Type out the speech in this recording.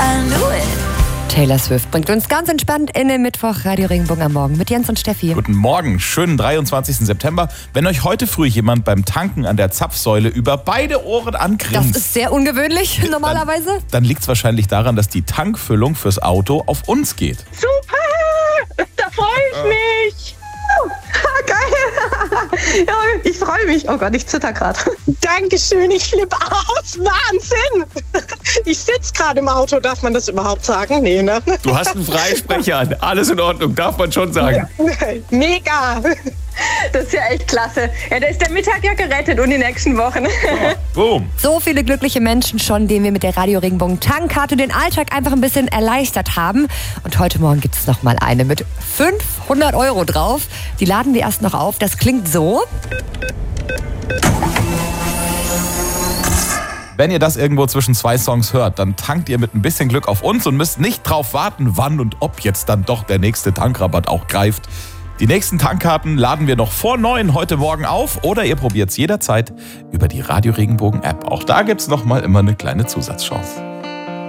I knew it. Taylor Swift bringt uns ganz entspannt in den Mittwoch Radio Regenbogen am Morgen mit Jens und Steffi. Guten Morgen, schönen 23. September. Wenn euch heute früh jemand beim Tanken an der Zapfsäule über beide Ohren angrinst. Das ist sehr ungewöhnlich normalerweise. Dann liegt es wahrscheinlich daran, dass die Tankfüllung fürs Auto auf uns geht. Super! Da freue ich mich! Geil! Ja, ich freue mich. Oh Gott, ich zitter gerade. Dankeschön, ich flippe aus. Wahnsinn! Ich sitze gerade im Auto. Darf man das überhaupt sagen? Nee, ne? Du hast einen Freisprecher. Alles in Ordnung, darf man schon sagen. Mega! Das ist ja echt klasse. Ja, da ist der Mittag ja gerettet und die nächsten Wochen. Boom. So viele glückliche Menschen schon, denen wir mit der Radio Regenbogen Tankkarte den Alltag einfach ein bisschen erleichtert haben. Und heute Morgen gibt es noch mal eine mit 500 € drauf. Die laden wir erst noch auf. Das klingt so. Wenn ihr das irgendwo zwischen zwei Songs hört, dann tankt ihr mit ein bisschen Glück auf uns und müsst nicht drauf warten, wann und ob jetzt dann doch der nächste Tankrabatt auch greift. Die nächsten Tankkarten laden wir noch vor 9 heute Morgen auf oder ihr probiert es jederzeit über die Radio Regenbogen App. Auch da gibt es noch mal immer eine kleine Zusatzchance.